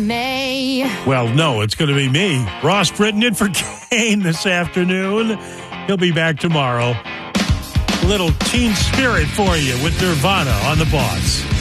May. Well, no, it's going to be me. Ross Britton in for Kane this afternoon. He'll be back tomorrow. A little teen spirit for you with Nirvana on The Boss.